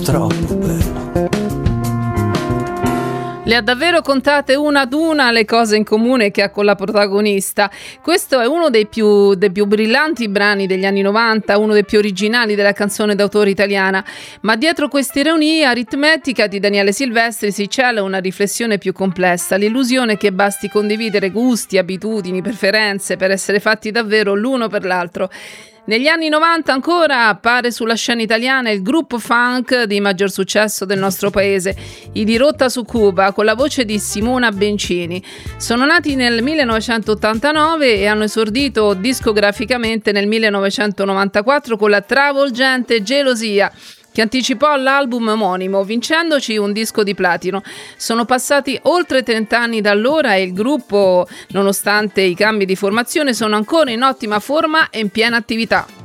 troppo bello. Le ha davvero contate una ad una le cose in comune che ha con la protagonista. Questo è uno dei più brillanti brani degli anni 90, uno dei più originali della canzone d'autore italiana. Ma dietro questa ironia aritmetica di Daniele Silvestri si cela una riflessione più complessa, l'illusione che basti condividere gusti, abitudini, preferenze per essere fatti davvero l'uno per l'altro. Negli anni 90 ancora appare sulla scena italiana il gruppo funk di maggior successo del nostro paese, i Di Rotta su Cuba, con la voce di Simona Bencini. Sono nati nel 1989 e hanno esordito discograficamente nel 1994 con la travolgente Gelosia, che anticipò l'album omonimo, vincendoci un disco di platino. Sono passati oltre 30 anni da allora e il gruppo, nonostante i cambi di formazione, sono ancora in ottima forma e in piena attività.